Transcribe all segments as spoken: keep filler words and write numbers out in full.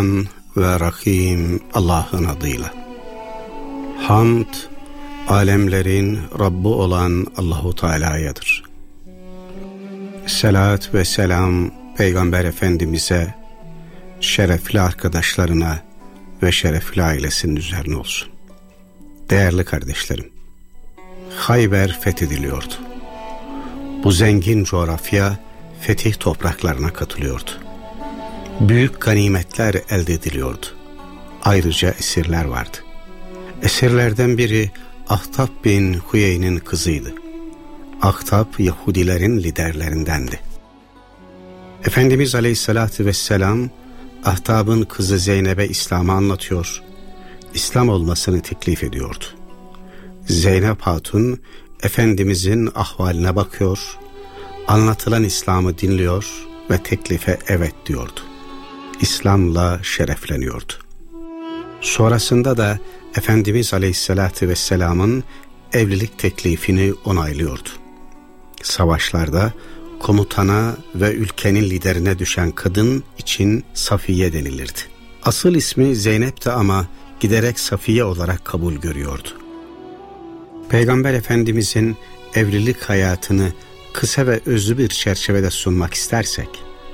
ve Rahim Allah'ın adıyla. Hamd, alemlerin Rabbi olan Allahu Teala'yadır. Selat ve selam Peygamber Efendimiz'e, şerefli arkadaşlarına ve şerefli ailesinin üzerine olsun. Değerli kardeşlerim, Hayber fethediliyordu. Bu zengin coğrafya fetih topraklarına katılıyordu. Büyük ganimetler elde ediliyordu. Ayrıca esirler vardı. Esirlerden biri Ahtab bin Huyeyn'in kızıydı. Ahtab Yahudilerin liderlerindendi. Efendimiz Aleyhisselatü Vesselam Ahtab'ın kızı Zeynep'e İslam'ı anlatıyor, İslam olmasını teklif ediyordu. Zeynep Hatun Efendimizin ahvaline bakıyor, anlatılan İslam'ı dinliyor ve teklife evet diyordu. İslam'la şerefleniyordu. Sonrasında da Efendimiz Aleyhisselatü Vesselam'ın evlilik teklifini onaylıyordu. Savaşlarda komutana ve ülkenin liderine düşen kadın için Safiye denilirdi. Asıl ismi Zeynep'ti ama giderek Safiye olarak kabul görüyordu. Peygamber Efendimizin evlilik hayatını kısa ve özlü bir çerçevede sunmak istersek,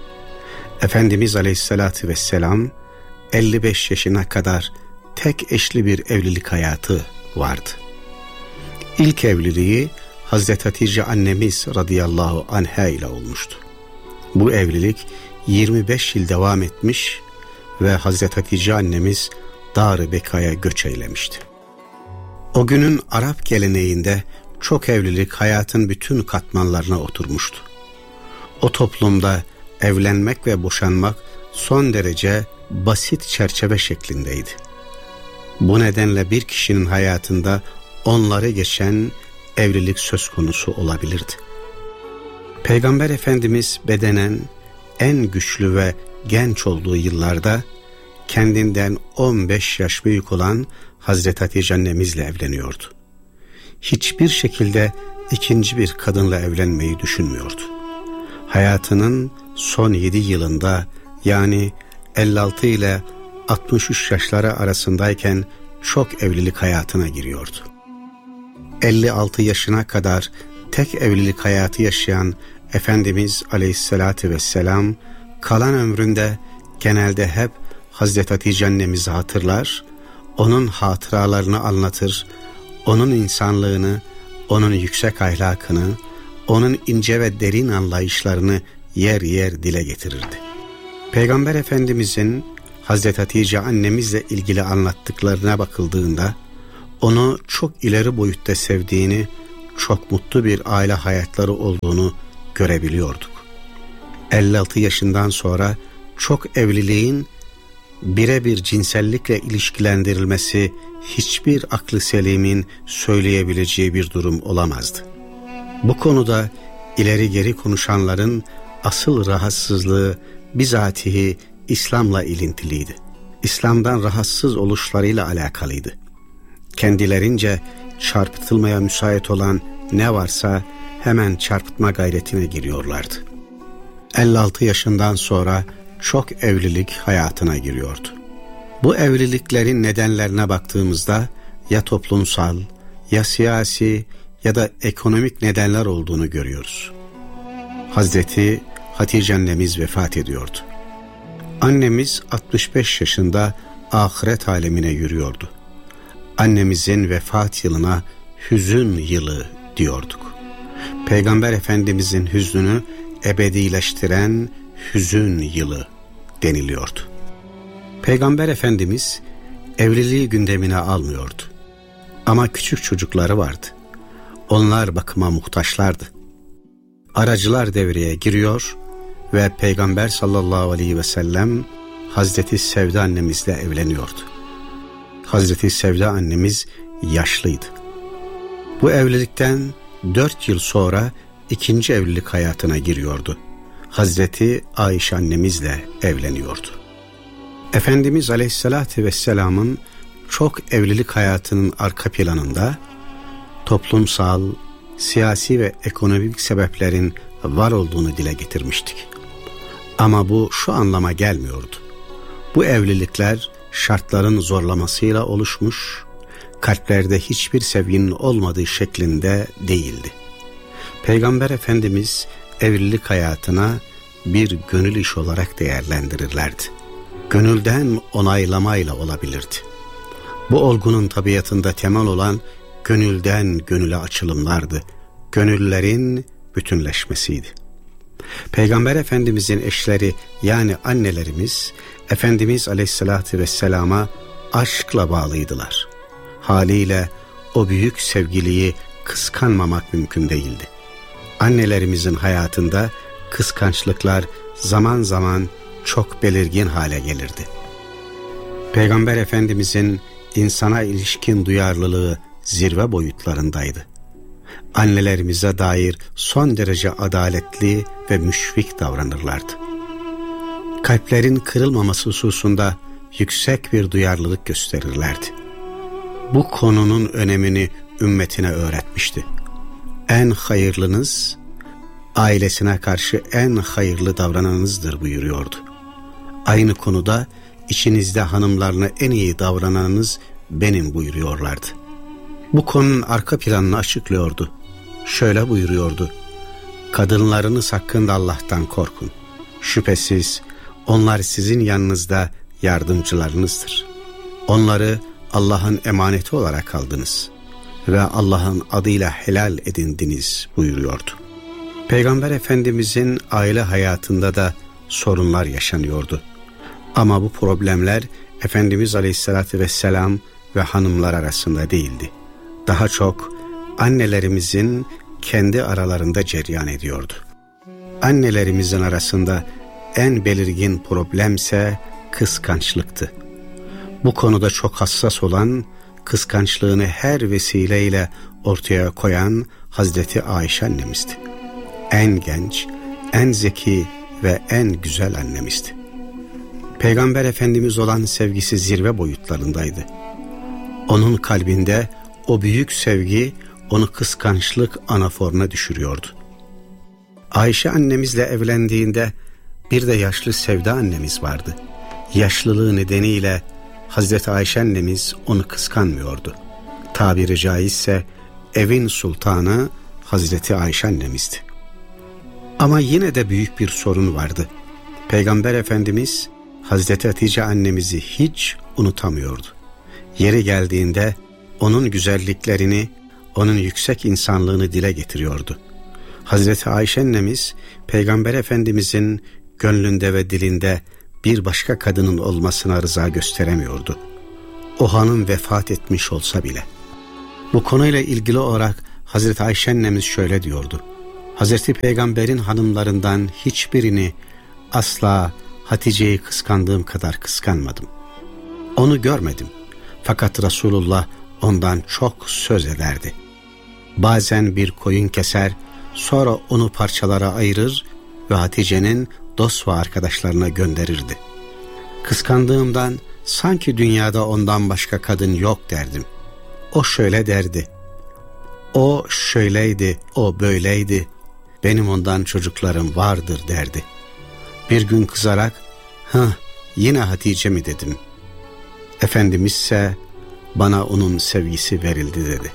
Efendimiz Aleyhisselatü Vesselam elli beş yaşına kadar tek eşli bir evlilik hayatı vardı. İlk evliliği Hazreti Hatice annemiz radıyallahu anha ile olmuştu. Bu evlilik yirmi beş yıl devam etmiş ve Hazreti Hatice annemiz Dar-ı Beka'ya göç eylemişti. O günün Arap geleneğinde çok evlilik hayatın bütün katmanlarına oturmuştu. O toplumda evlenmek ve boşanmak son derece basit çerçeve şeklindeydi. Bu nedenle bir kişinin hayatında onları geçen evlilik söz konusu olabilirdi. Peygamber Efendimiz bedenen en güçlü ve genç olduğu yıllarda kendinden on beş yaş büyük olan Hazreti Hatice annemizle evleniyordu. Hiçbir şekilde ikinci bir kadınla evlenmeyi düşünmüyordu. Hayatının son yedi yılında, yani elli altı ile altmış üç yaşları arasındayken çok evlilik hayatına giriyordu. elli altı yaşına kadar tek evlilik hayatı yaşayan Efendimiz Aleyhisselatü Vesselam kalan ömründe genelde hep Hazreti Hatice annemizi hatırlar, onun hatıralarını anlatır, onun insanlığını, onun yüksek ahlakını, onun ince ve derin anlayışlarını yer yer dile getirirdi. Peygamber Efendimizin Hazreti Hatice annemizle ilgili anlattıklarına bakıldığında onu çok ileri boyutta sevdiğini, çok mutlu bir aile hayatları olduğunu görebiliyorduk. elli altı yaşından sonra çok evliliğin birebir cinsellikle ilişkilendirilmesi hiçbir aklı selimin söyleyebileceği bir durum olamazdı. Bu konuda ileri geri konuşanların asıl rahatsızlığı bizatihi İslam'la ilintiliydi. İslam'dan rahatsız oluşlarıyla alakalıydı. Kendilerince çarpıtılmaya müsait olan ne varsa hemen çarpıtma gayretine giriyorlardı. elli altı yaşından sonra çok evlilik hayatına giriyordu. Bu evliliklerin nedenlerine baktığımızda ya toplumsal, ya siyasi ya da ekonomik nedenler olduğunu görüyoruz. Hazreti Hatice annemiz vefat ediyordu. Annemiz altmış beş yaşında ahiret alemine yürüyordu. Annemizin vefat yılına hüzün yılı diyorduk. Peygamber Efendimizin hüznünü ebedileştiren hüzün yılı deniliyordu. Peygamber Efendimiz evliliği gündemine almıyordu. Ama küçük çocukları vardı. Onlar bakıma muhtaçlardı. Aracılar devreye giriyor ve Peygamber sallallahu aleyhi ve sellem Hazreti Sevda annemizle evleniyordu. Hazreti Sevda annemiz yaşlıydı. Bu evlilikten dört yıl sonra ikinci evlilik hayatına giriyordu. Hazreti Ayşe annemizle evleniyordu. Efendimiz Aleyhisselatü Vesselam'ın çok evlilik hayatının arka planında toplumsal, siyasi ve ekonomik sebeplerin var olduğunu dile getirmiştik. Ama bu şu anlama gelmiyordu. Bu evlilikler şartların zorlamasıyla oluşmuş, kalplerde hiçbir sevginin olmadığı şeklinde değildi. Peygamber Efendimiz evlilik hayatına bir gönül işi olarak değerlendirirlerdi. Gönülden onaylamayla olabilirdi. Bu olgunun tabiatında temel olan gönülden gönüle açılımlardı. Gönüllerin bütünleşmesiydi. Peygamber Efendimizin eşleri yani annelerimiz Efendimiz Aleyhisselatü Vesselam'a aşkla bağlıydılar. Haliyle o büyük sevgiliyi kıskanmamak mümkün değildi. Annelerimizin hayatında kıskançlıklar zaman zaman çok belirgin hale gelirdi. Peygamber Efendimizin insana ilişkin duyarlılığı zirve boyutlarındaydı. Annelerimize dair son derece adaletli ve müşfik davranırlardı. Kalplerin kırılmaması hususunda yüksek bir duyarlılık gösterirlerdi. Bu konunun önemini ümmetine öğretmişti. En hayırlınız, ailesine karşı en hayırlı davrananınızdır buyuruyordu. Aynı konuda içinizde hanımlarına en iyi davrananınız benim buyuruyorlardı. Bu konunun arka planını açıklıyordu. Şöyle buyuruyordu: kadınlarınız hakkında Allah'tan korkun. Şüphesiz onlar sizin yanınızda yardımcılarınızdır. Onları Allah'ın emaneti olarak aldınız ve Allah'ın adıyla helal edindiniz buyuruyordu. Peygamber Efendimizin aile hayatında da sorunlar yaşanıyordu. Ama bu problemler Efendimiz Aleyhisselatü Vesselam ve hanımlar arasında değildi. Daha çok annelerimizin kendi aralarında cereyan ediyordu. Annelerimizin arasında en belirgin problemse kıskançlıktı. Bu konuda çok hassas olan, kıskançlığını her vesileyle ortaya koyan Hazreti Ayşe annemizdi. En genç, en zeki ve en güzel annemizdi. Peygamber Efendimiz olan sevgisi zirve boyutlarındaydı. Onun kalbinde o büyük sevgi onu kıskançlık anaforuna düşürüyordu. Ayşe annemizle evlendiğinde bir de yaşlı Sevda annemiz vardı. Yaşlılığı nedeniyle Hazreti Ayşe annemiz onu kıskanmıyordu. Tabiri caizse evin sultanı Hazreti Ayşe annemizdi. Ama yine de büyük bir sorun vardı. Peygamber Efendimiz Hazreti Hatice annemizi hiç unutamıyordu. Yeri geldiğinde onun güzelliklerini, onun yüksek insanlığını dile getiriyordu. Hazreti Ayşe annemiz Peygamber Efendimizin gönlünde ve dilinde bir başka kadının olmasına rıza gösteremiyordu. O hanım vefat etmiş olsa bile. Bu konuyla ilgili olarak Hazreti Ayşe annemiz şöyle diyordu: Hazreti Peygamber'in hanımlarından hiçbirini asla Hatice'yi kıskandığım kadar kıskanmadım. Onu görmedim. Fakat Resulullah ondan çok söz ederdi. Bazen bir koyun keser, sonra onu parçalara ayırır ve Hatice'nin dost ve arkadaşlarına gönderirdi. Kıskandığımdan sanki dünyada ondan başka kadın yok derdim. O şöyle derdi: o şöyleydi, o böyleydi, benim ondan çocuklarım vardır derdi. Bir gün kızarak, hıh yine Hatice mi dedim. Efendimiz ise bana onun sevgisi verildi dedi.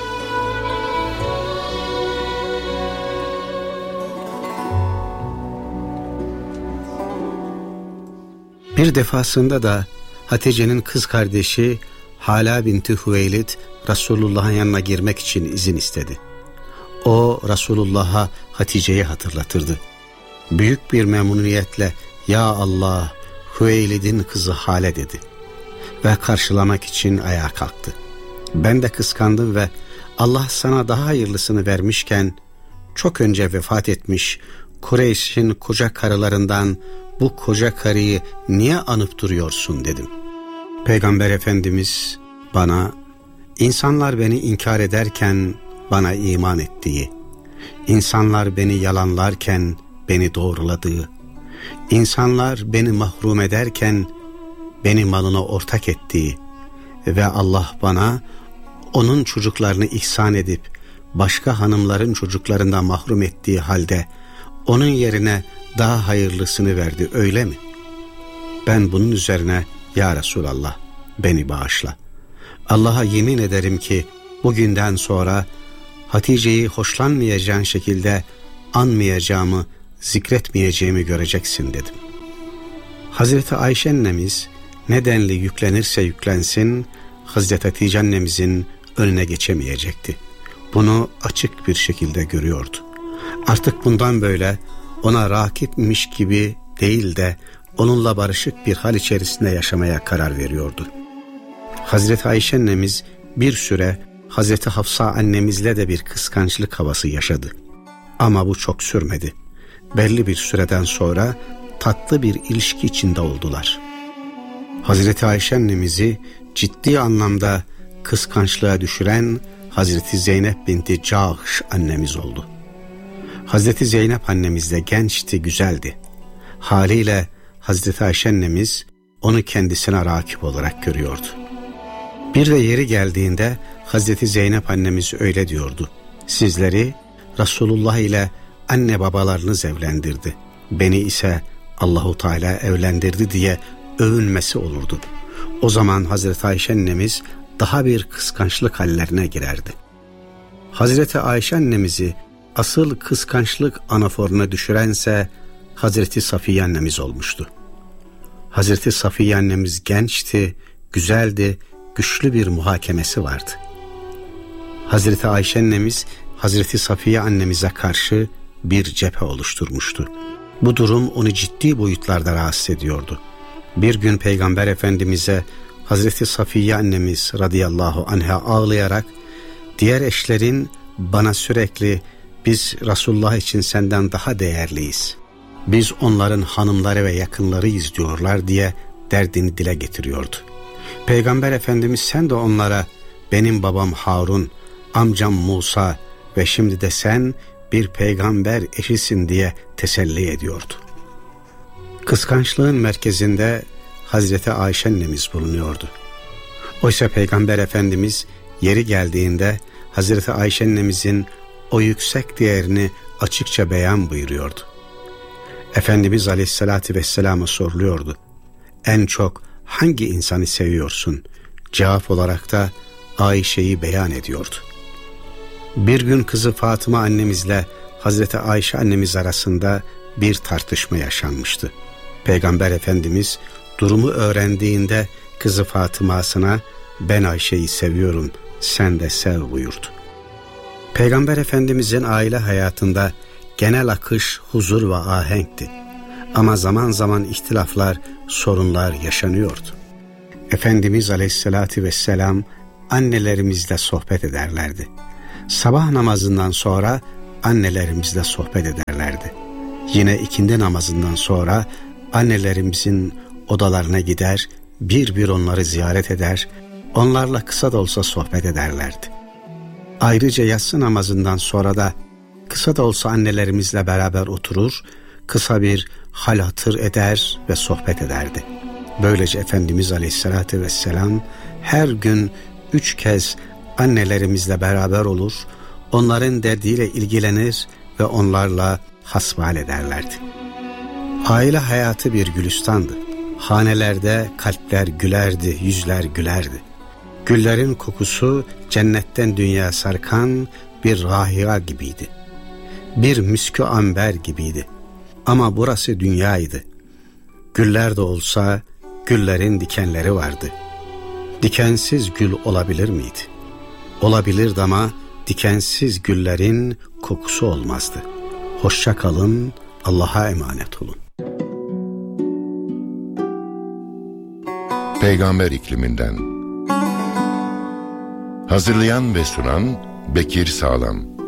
Bir defasında da Hatice'nin kız kardeşi Hala binti Hüveylid Resulullah'ın yanına girmek için izin istedi. O Resulullah'a Hatice'yi hatırlatırdı. Büyük bir memnuniyetle "Ya Allah, Hüveylid'in kızı Hale" dedi ve karşılamak için ayağa kalktı. Ben de kıskandım ve Allah sana daha hayırlısını vermişken çok önce vefat etmiş Kureyş'in koca karılarından bu koca karıyı niye anıp duruyorsun dedim. Peygamber Efendimiz bana, insanlar beni inkar ederken bana iman ettiği, insanlar beni yalanlarken beni doğruladığı, insanlar beni mahrum ederken beni malına ortak ettiği ve Allah bana onun çocuklarını ihsan edip başka hanımların çocuklarından mahrum ettiği halde onun yerine daha hayırlısını verdi, öyle mi? Ben bunun üzerine ya Resulallah beni bağışla. Allah'a yemin ederim ki bugünden sonra Hatice'yi hoşlanmayacağın şekilde anmayacağımı, zikretmeyeceğimi göreceksin dedim. Hazreti Ayşe annemiz nedenli yüklenirse yüklensin Hazreti Hatice annemizin önüne geçemeyecekti. Bunu açık bir şekilde görüyordu. Artık bundan böyle ona rakipmiş gibi değil de onunla barışık bir hal içerisinde yaşamaya karar veriyordu. Hazreti Ayşe annemiz bir süre Hazreti Hafsa annemizle de bir kıskançlık havası yaşadı. Ama bu çok sürmedi. Belli bir süreden sonra tatlı bir ilişki içinde oldular. Hazreti Ayşe annemizi ciddi anlamda kıskançlığa düşüren Hazreti Zeynep binti Cahş annemiz oldu. Hazreti Zeynep annemiz de gençti, güzeldi. Haliyle Hazreti Ayşe annemiz onu kendisine rakip olarak görüyordu. Bir de yeri geldiğinde Hazreti Zeynep annemiz öyle diyordu: sizleri Resulullah ile anne babalarınız evlendirdi, beni ise Allahu Teala evlendirdi diye övünmesi olurdu. O zaman Hazreti Ayşe annemiz daha bir kıskançlık hallerine girerdi. Hazreti Ayşe annemizi asıl kıskançlık anaforuna düşürense Hazreti Safiye annemiz olmuştu. Hazreti Safiye annemiz gençti, güzeldi, güçlü bir muhakemesi vardı. Hazreti Ayşe annemiz Hazreti Safiye annemize karşı bir cephe oluşturmuştu. Bu durum onu ciddi boyutlarda rahatsız ediyordu. Bir gün Peygamber Efendimiz'e Hazreti Safiye annemiz radıyallahu anha ağlayarak, diğer eşlerin bana sürekli biz Resulullah için senden daha değerliyiz, biz onların hanımları ve yakınlarıyız diyorlar diye derdini dile getiriyordu. Peygamber Efendimiz sen de onlara benim babam Harun, amcam Musa ve şimdi de sen bir peygamber eşisin diye teselli ediyordu. Kıskançlığın merkezinde Hazreti Ayşe annemiz bulunuyordu. Oysa Peygamber Efendimiz yeri geldiğinde Hazreti Ayşe annemizin o yüksek değerini açıkça beyan buyuruyordu. Efendimiz Aleyhisselatü Vesselam'a soruluyordu: en çok hangi insanı seviyorsun? Cevap olarak da Ayşe'yi beyan ediyordu. Bir gün kızı Fatıma annemizle Hazreti Ayşe annemiz arasında bir tartışma yaşanmıştı. Peygamber Efendimiz durumu öğrendiğinde kızı Fatıma'sına ben Ayşe'yi seviyorum, sen de sev buyurdu. Peygamber Efendimizin aile hayatında genel akış huzur ve ahenkti. Ama zaman zaman ihtilaflar, sorunlar yaşanıyordu. Efendimiz Aleyhisselatü Vesselam annelerimizle sohbet ederlerdi. Sabah namazından sonra annelerimizle sohbet ederlerdi. Yine ikindi namazından sonra annelerimizin odalarına gider, bir bir onları ziyaret eder, onlarla kısa da olsa sohbet ederlerdi. Ayrıca yatsı namazından sonra da kısa da olsa annelerimizle beraber oturur, kısa bir hal hatır eder ve sohbet ederdi. Böylece Efendimiz Aleyhisselatü Vesselam her gün üç kez annelerimizle beraber olur, onların derdiyle ilgilenir ve onlarla hasbihal ederlerdi. Aile hayatı bir gülistandı. Hanelerde kalpler gülerdi, yüzler gülerdi. Güllerin kokusu cennetten dünyaya sarkan bir rahiha gibiydi. Bir miskü amber gibiydi. Ama burası dünyaydı. Güller de olsa güllerin dikenleri vardı. Dikensiz gül olabilir miydi? Olabilirdi ama dikensiz güllerin kokusu olmazdı. Hoşça kalın, Allah'a emanet olun. Peygamber ikliminden. Hazırlayan ve sunan Bekir Sağlam.